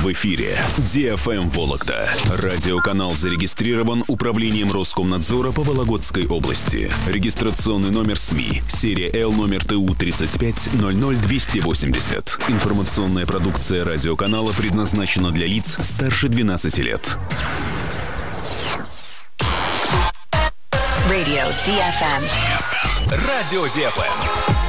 В эфире DFM Вологда. Радиоканал зарегистрирован Управлением Роскомнадзора по Вологодской области. Регистрационный номер СМИ. Серия Л номер ТУ 3500280. Информационная продукция радиоканала предназначена для лиц старше 12 лет. Radio DFM. Радио DFM.